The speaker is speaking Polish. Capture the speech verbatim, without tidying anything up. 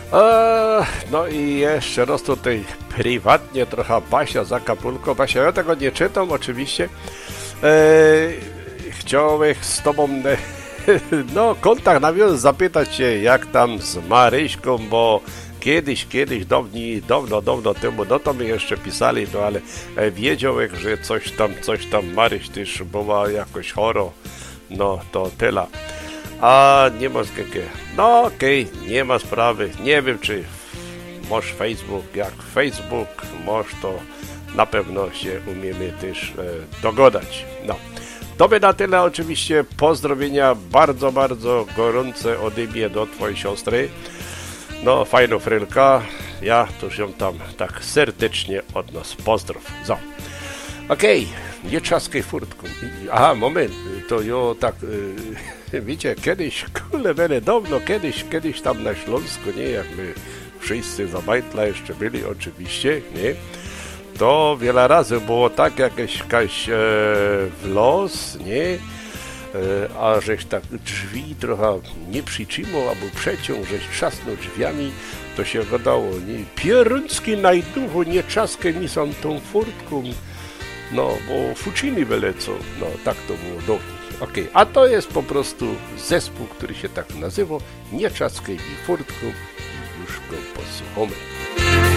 Eee, no i jeszcze raz tutaj prywatnie trochę Basia z Acapulco. Basia, ja tego nie czytam oczywiście. Eee, chciałem z tobą no kontakt nawiązać, zapytać się jak tam z Maryśką, bo kiedyś, kiedyś, dawno, dawno, dawno temu, no to mi jeszcze pisali, no ale wiedziałem, że coś tam, coś tam Maryś też była jakoś choro, no to tyle. A nie ma zgękie. No okej, okay, nie ma sprawy. Nie wiem, czy masz Facebook. Jak Facebook masz, to na pewno się umiemy też e, dogadać. No. To by na tyle oczywiście. Pozdrowienia bardzo, bardzo gorące ode mnie do twojej siostry. No, fajna frylka. Ja też ją tam tak serdecznie od nas pozdrow. So. Okej, okay. Nie trzaskaj furtką. Aha, moment, to jo tak, yy, wiecie, kiedyś, kule bele, dawno, kiedyś, kiedyś tam na Śląsku, nie, jak my wszyscy za bajtla jeszcze byli, oczywiście, nie, to wiele razy było tak, jakieś, jakaś e, w los, nie, e, a żeś tak drzwi trochę nie przytrzymał, albo przeciął, żeś trzasnął drzwiami, to się gadało, nie, pieruński najduchu, nie trzaskaj mi są tą furtką. No, bo fuczyny wylecą. No, tak to było dawniej. Okej, okay. A to jest po prostu zespół, który się tak nazywa. Nie trzaskaj mi furtką i już go posłuchamy.